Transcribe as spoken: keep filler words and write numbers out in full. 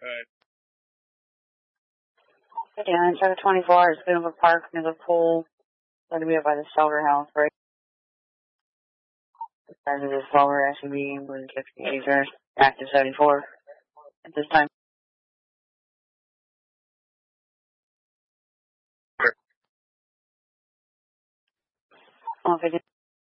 Yeah, it's at twenty-four. It's been over park near the pool. It's going to be up by the Silver House, right? The size of this Silver S U V, including sixty acres, active seventy-four at this time. Oh, if it